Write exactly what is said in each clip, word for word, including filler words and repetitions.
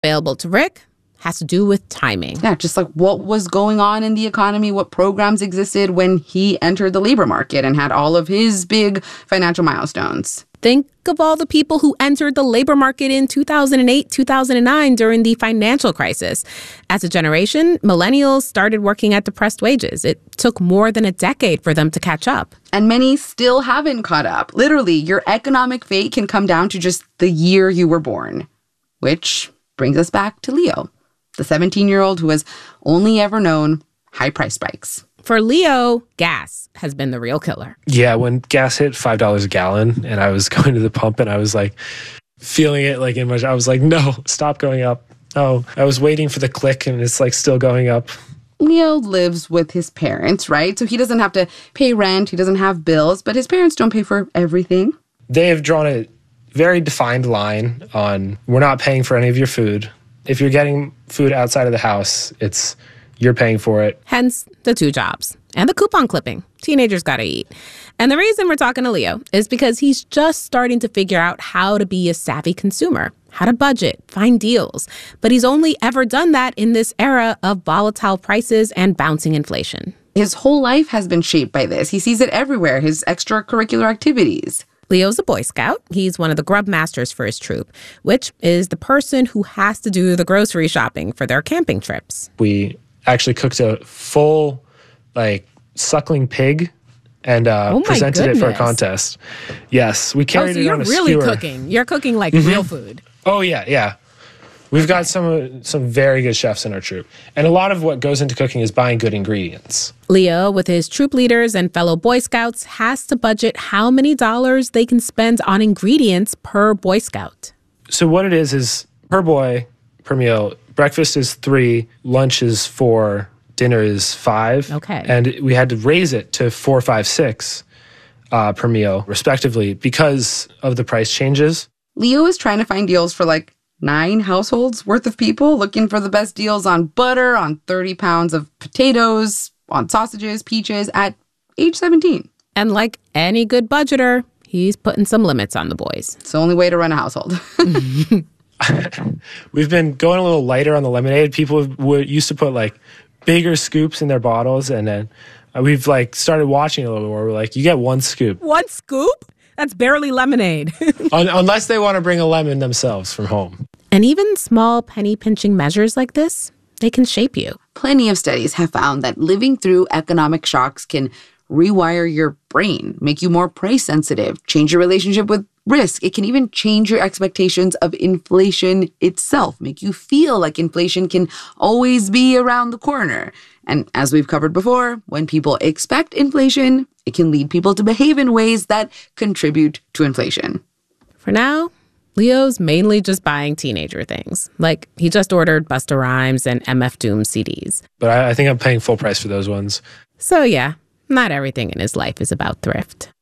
Available to Rick has to do with timing. Yeah, just like what was going on in the economy, what programs existed when he entered the labor market and had all of his big financial milestones. Think of all the people who entered the labor market in two thousand eight, two thousand nine during the financial crisis. As a generation, millennials started working at depressed wages. It took more than a decade for them to catch up. And many still haven't caught up. Literally, your economic fate can come down to just the year you were born. Which brings us back to Leo, the seventeen-year-old who has only ever known high price spikes. For Leo, gas has been the real killer. Yeah, when gas hit five dollars a gallon and I was going to the pump and I was like feeling it like in my, I was like, no, stop going up. Oh, I was waiting for the click and it's like still going up. Leo lives with his parents, right? So he doesn't have to pay rent. He doesn't have bills, but his parents don't pay for everything. They have drawn a very defined line on we're not paying for any of your food. If you're getting food outside of the house, it's you're paying for it. Hence the two jobs and the coupon clipping. Teenagers gotta eat. And the reason we're talking to Leo is because he's just starting to figure out how to be a savvy consumer, how to budget, find deals. But he's only ever done that in this era of volatile prices and bouncing inflation. His whole life has been shaped by this. He sees it everywhere, his extracurricular activities. Leo's a Boy Scout. He's one of the grub masters for his troop, which is the person who has to do the grocery shopping for their camping trips. We actually cooked a full, like, suckling pig and uh, oh presented goodness. it for a contest. Yes, we carried oh, so it you're on a really skewer. cooking. You're cooking like Mm-hmm. real food. Oh, yeah, yeah. We've got some some very good chefs in our troop. And a lot of what goes into cooking is buying good ingredients. Leo, with his troop leaders and fellow Boy Scouts, has to budget how many dollars they can spend on ingredients per Boy Scout. So what it is is per boy, per meal, breakfast is three, lunch is four, dinner is five. Okay. And we had to raise it to four, five, six uh, per meal, respectively, because of the price changes. Leo is trying to find deals for like nine households worth of people, looking for the best deals on butter, on thirty pounds of potatoes, on sausages, peaches at age seventeen. And like any good budgeter, he's putting some limits on the boys. It's the only way to run a household. We've been going a little lighter on the lemonade. People would used to put like bigger scoops in their bottles, and then we've like started watching a little more. We're like, you get one scoop. One scoop? That's barely lemonade. Un- unless they want to bring a lemon themselves from home. And even small penny-pinching measures like this, they can shape you. Plenty of studies have found that living through economic shocks can rewire your brain, make you more price sensitive, change your relationship with risk. It can even change your expectations of inflation itself, make you feel like inflation can always be around the corner. And as we've covered before, when people expect inflation, it can lead people to behave in ways that contribute to inflation. For now, Leo's mainly just buying teenager things. Like, he just ordered Busta Rhymes and M F Doom C Ds. But I, I think I'm paying full price for those ones. So yeah, not everything in his life is about thrift.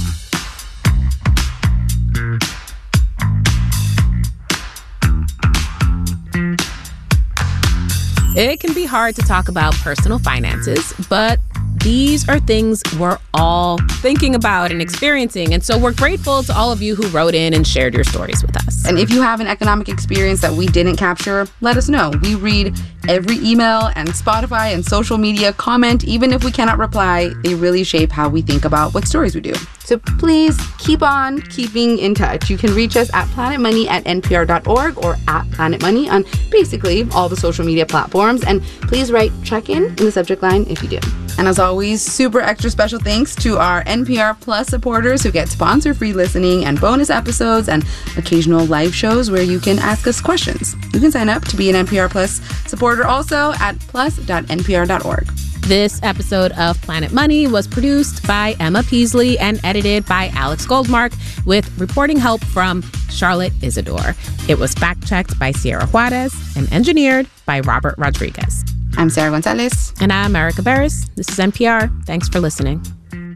It can be hard to talk about personal finances, but these are things we're all thinking about and experiencing. And so we're grateful to all of you who wrote in and shared your stories with us. And if you have an economic experience that we didn't capture, let us know. We read every email and Spotify and social media comment. Even if we cannot reply, they really shape how we think about what stories we do. So please keep on keeping in touch. You can reach us at planetmoney at n p r dot org or at planetmoney on basically all the social media platforms. And please write check-in in the subject line if you do. And as always, super extra special thanks to our N P R Plus supporters who get sponsor-free listening and bonus episodes and occasional live shows where you can ask us questions. You can sign up to be an N P R Plus supporter also at plus dot n p r dot org. This episode of Planet Money was produced by Emma Peasley and edited by Alex Goldmark with reporting help from Charlotte Isidore. It was fact-checked by Sierra Juarez and engineered by Robert Rodriguez. I'm Sarah Gonzalez. And I'm Erica Barris. This is N P R. Thanks for listening.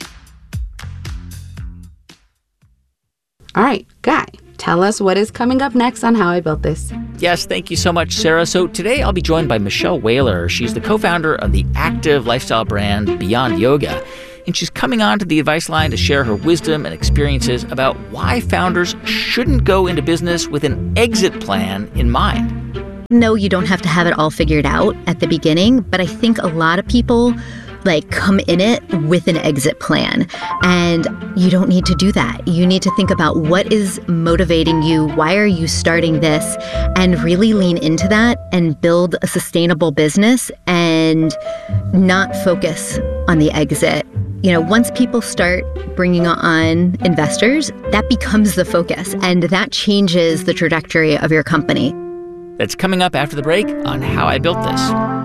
All right, Guy, tell us what is coming up next on How I Built This. Yes, thank you so much, Sarah. So today I'll be joined by Michelle Whaler. She's the co-founder of the active lifestyle brand Beyond Yoga. And she's coming on to the advice line to share her wisdom and experiences about why founders shouldn't go into business with an exit plan in mind. No, you don't have to have it all figured out at the beginning, but I think a lot of people like come in it with an exit plan, and you don't need to do that. You need to think about what is motivating you, why are you starting this, and really lean into that and build a sustainable business and not focus on the exit. You know, once people start bringing on investors, that becomes the focus, and that changes the trajectory of your company. That's coming up after the break on How I Built This.